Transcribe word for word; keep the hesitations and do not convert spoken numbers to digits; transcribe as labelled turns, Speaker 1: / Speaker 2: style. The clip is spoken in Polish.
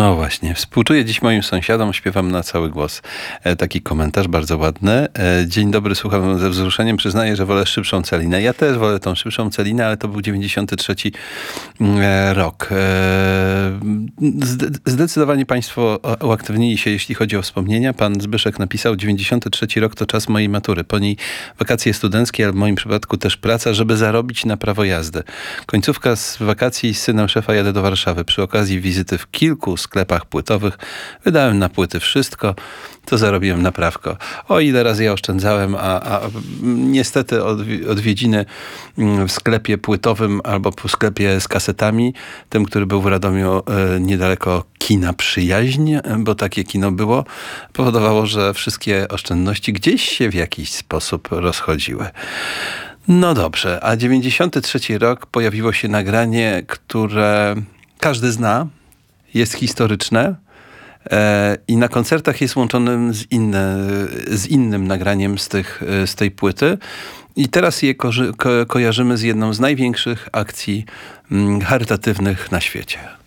Speaker 1: No właśnie, współczuję dziś moim sąsiadom, śpiewam na cały głos. E, taki komentarz bardzo ładny. E, dzień dobry, słucham ze wzruszeniem, przyznaję, że wolę szybszą Celinę. Ja też wolę tą szybszą Celinę, ale to był dziewięćdziesiąty trzeci e, rok. E, zde, zdecydowanie państwo uaktywnili się, jeśli chodzi o wspomnienia. Pan Zbyszek napisał, dziewięćdziesiąty trzeci rok to czas mojej matury. Po niej wakacje studenckie, ale w moim przypadku też praca, żeby zarobić na prawo jazdy. Końcówka z wakacji z synem szefa jadę do Warszawy. Przy okazji wizyty w kilku sklepach płytowych wydałem na płyty wszystko, to zarobiłem na prawko. O ile razy ja oszczędzałem, a, a niestety odwiedziny w sklepie płytowym albo po sklepie z kasetami, tym, który był w Radomiu niedaleko kina Przyjaźń, bo takie kino było, powodowało, że wszystkie oszczędności gdzieś się w jakiś sposób rozchodziły. No dobrze, a dziewięćdziesiąty trzeci rok pojawiło się nagranie, które każdy zna, jest historyczne e, i na koncertach jest łączonym z, inne, z innym nagraniem z, tych, z tej płyty. I teraz je ko- ko- kojarzymy z jedną z największych akcji mm, charytatywnych na świecie.